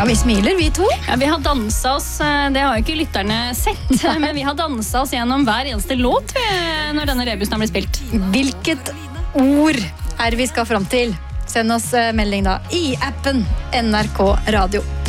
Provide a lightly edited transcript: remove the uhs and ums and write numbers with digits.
Ja, vi smiler, vi to. Ja, vi har danset oss, det har jo ikke lytterne sett, men vi har danset oss gjennom hver eneste låt når denne rebusen har blitt spilt. Hvilket ord vi skal fram til? Send oss melding da i appen NRK Radio.